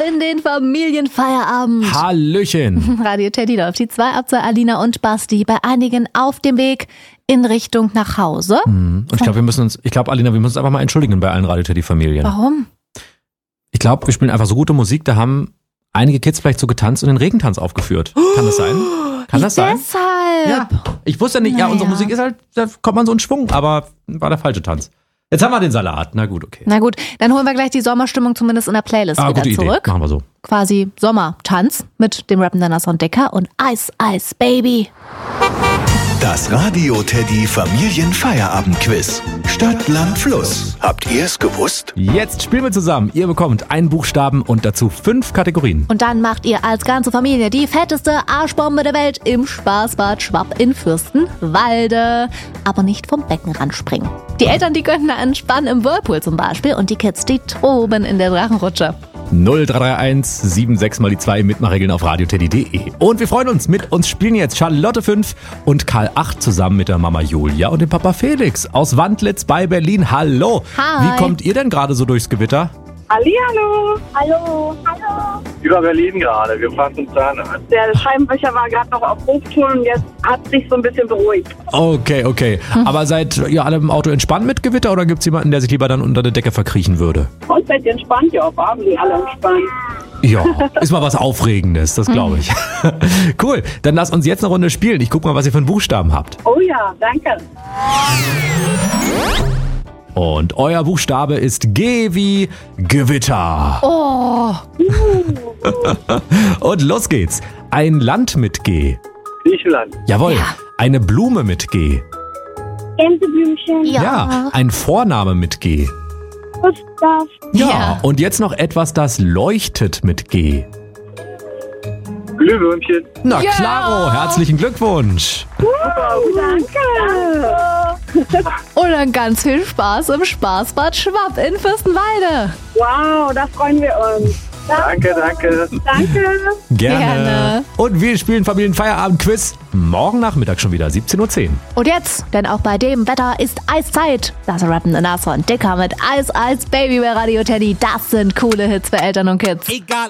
in den Familienfeierabend. Hallöchen. Radio Teddy läuft die 2 ab 2 Alina und Basti bei einigen auf dem Weg in Richtung nach Hause. Und ich glaube, Alina, wir müssen uns einfach mal entschuldigen bei allen Radio Teddy Familien. Warum? Ich glaube, wir spielen einfach so gute Musik, da haben einige Kids vielleicht so getanzt und den Regentanz aufgeführt. Kann das sein? Kann das sein? Deshalb. Ja. Ich wusste nicht, unsere Musik ist halt, da kommt man so in Schwung, aber war der falsche Tanz. Jetzt haben wir den Salat. Na gut, okay. Na gut, dann holen wir gleich die Sommerstimmung zumindest in der Playlist wieder gute zurück. Idee. Machen wir so. Quasi Sommertanz mit dem rappenden Nasson Decker und Ice Ice Baby. Das Radio Teddy Familienfeierabend-Quiz. Stadt, Land, Fluss. Habt ihr es gewusst? Jetzt spielen wir zusammen. Ihr bekommt einen Buchstaben und dazu 5 Kategorien. Und dann macht ihr als ganze Familie die fetteste Arschbombe der Welt im Spaßbad Schwapp in Fürstenwalde. Aber nicht vom Beckenrand springen. Die Eltern, die könnten da entspannen im Whirlpool zum Beispiel und die Kids, die toben in der Drachenrutsche. 0331 76 mal die 2 Mitmachregeln auf radioteddy.de. Und wir freuen uns, mit uns spielen jetzt Charlotte 5 und Karl 8 zusammen mit der Mama Julia und dem Papa Felix aus Wandlitz bei Berlin. Hallo. Hi. Wie kommt ihr denn gerade so durchs Gewitter? Hallihallo. Hallo. Hallo. Über Berlin gerade. Wir fahren zum Zahnarzt. Der Scheibenwischer war gerade noch auf Hochtouren und jetzt hat sich so ein bisschen beruhigt. Okay. Aber seid ihr alle im Auto entspannt mit Gewitter oder gibt es jemanden, der sich lieber dann unter der Decke verkriechen würde? Und seid ihr entspannt? Ja, auf Abend sind alle entspannt. Ja, ist mal was Aufregendes, das glaube ich. Cool, dann lasst uns jetzt eine Runde spielen. Ich guck mal, was ihr für einen Buchstaben habt. Oh ja, danke. Und euer Buchstabe ist G wie Gewitter. Oh. Und los geht's. Ein Land mit G. Griechenland. Jawohl. Ja. Eine Blume mit G. Gänseblümchen. Ja. Ein Vorname mit G. Gustav. Ja. Und jetzt noch etwas, das leuchtet mit G. Glühwürmchen. Na Ja. klaro, herzlichen Glückwunsch. Danke. Und dann ganz viel Spaß im Spaßbad Schwapp in Fürstenwalde. Wow, da freuen wir uns. Danke. Danke. Gerne. Und wir spielen Familienfeierabend-Quiz morgen Nachmittag schon wieder, 17:10 Uhr. Und jetzt, denn auch bei dem Wetter ist Eiszeit. Das rappende Nasson Decker mit Ice Ice Baby bei Radio Teddy. Das sind coole Hits für Eltern und Kids. Egal.